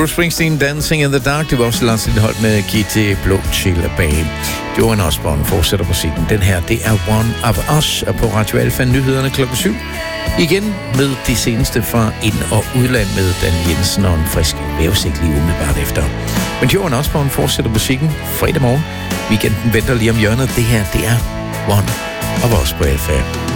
Bruce Springsteen, Dancing in the Dark. Det var også Lars Lilholt med GT Blå Chilla Bag. Joan Osborne fortsætter musikken. Den her, det er One of Us, og på Radio Alfa nyhederne klokken 7. Igen med de seneste fra ind- og udland med Dan Jensen og en frisk vævesigt lige umiddelbart efter. Men Joan Osborne fortsætter musikken fredag morgen. Weekenden venter lige om hjørnet. Det her, det er One of Us på Alfa.